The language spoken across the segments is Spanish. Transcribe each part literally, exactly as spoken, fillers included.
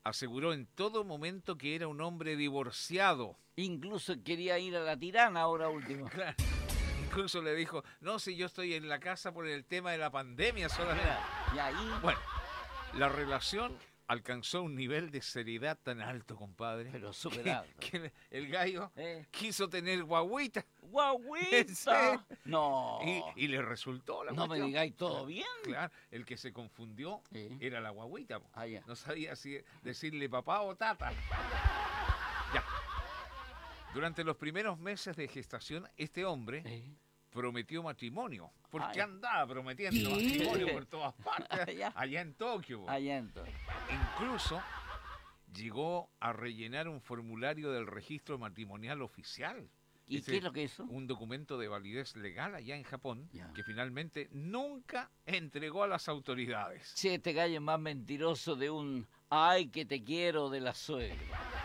aseguró en todo momento que era un hombre divorciado. Incluso quería ir a la Tirana ahora último. Claro. Incluso le dijo, no, si yo estoy en la casa por el tema de la pandemia solamente. Y ahí... Bueno, la relación alcanzó un nivel de seriedad tan alto, compadre. Pero súper alto. Que, que el gallo ¿Eh? quiso tener guagüita. ¡Guauita! No. Y, y le resultó la No cuestión. me digáis todo bien. Claro, el que se confundió Sí. era la guagüita. Po. Ah, ya. No sabía si decirle papá o tata. Ya. Durante los primeros meses de gestación, este hombre ¿Eh? prometió matrimonio. Porque Ay. andaba prometiendo matrimonio por todas partes. Allá. Allá en Tokio. Po. Allá entonces. Incluso llegó a rellenar un formulario del registro matrimonial oficial. ¿Y Ese qué es lo que hizo? Un documento de validez legal allá en Japón, Ya. que finalmente nunca entregó a las autoridades. Che, este gallo es más mentiroso de un ay que te quiero de la suegra.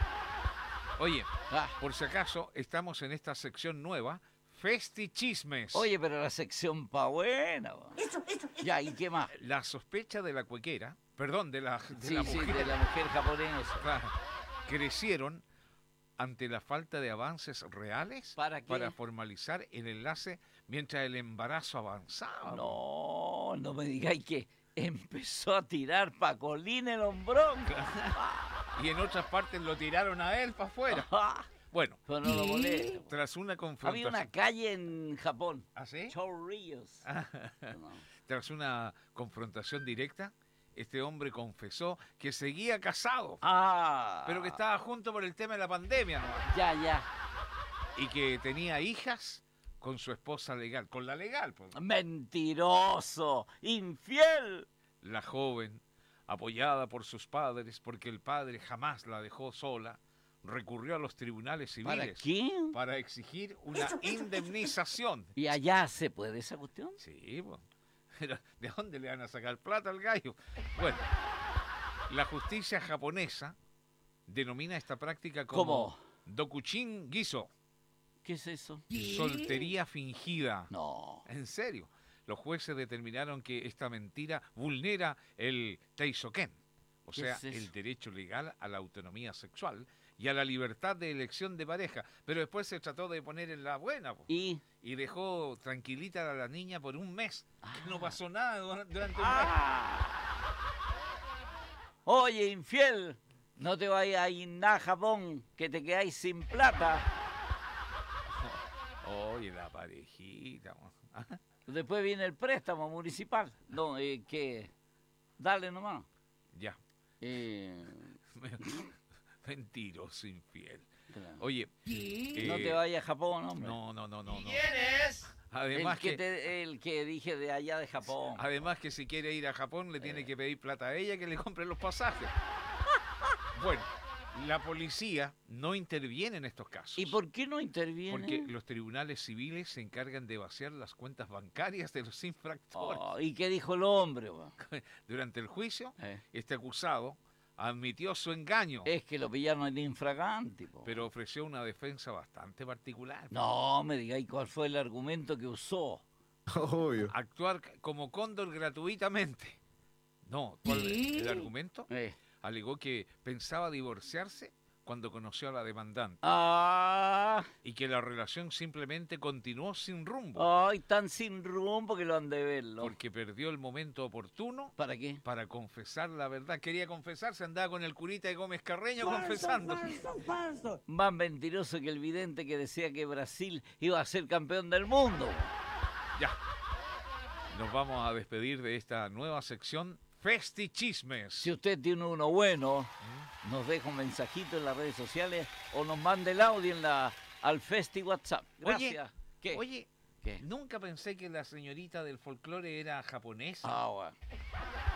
Oye, Ah. por si acaso, estamos en esta sección nueva, Festichismes. Oye, pero la sección pa' buena. Va. Eso, eso, eso. Ya, ¿y qué más? La sospecha de la cuequera, perdón, de la, de Sí, la sí, mujer, de la mujer japonesa. claro, crecieron ante la falta de avances reales ¿Para qué? para formalizar el enlace mientras el embarazo avanzaba. No, no me digáis que empezó a tirar Pacolín el hombrón. Y en otras partes lo tiraron a él para afuera. Bueno, Pero no lo molesta. tras una Había confrontación... una calle en Japón. ¿Ah, sí? Chorrillos. No. Tras una confrontación directa, este hombre confesó que seguía casado, Ah. pero que estaba junto por el tema de la pandemia, ¿no? Ya, ya. Y que tenía hijas con su esposa legal, con la legal, pues. Mentiroso. Infiel. La joven, apoyada por sus padres, porque el padre jamás la dejó sola, recurrió a los tribunales ¿Para civiles quién? para exigir una indemnización. ¿Y allá se puede esa cuestión? Sí, pues. Pero ¿de dónde le van a sacar plata al gallo? Bueno, la justicia japonesa denomina esta práctica como ¿Cómo? dokuchin giso, ¿Qué es eso? soltería fingida. No. En serio, los jueces determinaron que esta mentira vulnera el teisoken, o ¿Qué sea, es eso? el derecho legal a la autonomía sexual y a la libertad de elección de pareja. Pero después se trató de poner en la buena, po, Y... y dejó tranquilita a la niña por un mes, Ah. que no pasó nada durante un mes. ¡Ah! Oye, infiel, no te vayas a ir a Japón, que te quedáis sin plata. Oye, la parejita. mo. Después viene el préstamo municipal. No, eh, que... Dale nomás. Ya. Eh, Mentiroso, infiel. claro. Oye, No eh, te vayas a Japón, hombre. no, no, no, no, no. es? Además el que, que, te- el que dije de allá de Japón. además que si quiere ir a Japón le Eh. tiene que pedir plata a ella que le compre los pasajes. Bueno, la policía no interviene en estos casos. ¿Y por qué no interviene? Porque los tribunales civiles se encargan de vaciar las cuentas bancarias de los infractores. Oh, ¿y qué dijo el hombre? Va? Durante el juicio, Eh. este acusado admitió su engaño, Es que lo pillaron en infraganti, po. pero ofreció una defensa bastante particular. No, me digáis cuál fue el argumento que usó. Obvio. Actuar c- como cóndor gratuitamente. No, ¿cuál el argumento? Eh. Alegó que pensaba divorciarse cuando conoció a la demandante Ah, y que la relación simplemente continuó sin rumbo ay, tan sin rumbo que lo han de verlo. porque perdió el momento oportuno ¿Para qué? para confesar la verdad. Quería confesarse, andaba con el curita de Gómez Carreño confesando. Más mentiroso que el vidente que decía que Brasil iba a ser campeón del mundo. Ya. Nos vamos a despedir de esta nueva sección Festichismes. Si usted tiene uno bueno, nos deja un mensajito en las redes sociales o nos manda el audio en la, al Festi WhatsApp. Gracias. Oye, ¿Qué? Oye, ¿Qué? nunca pensé que la señorita del folclore era japonesa. Ah, bueno.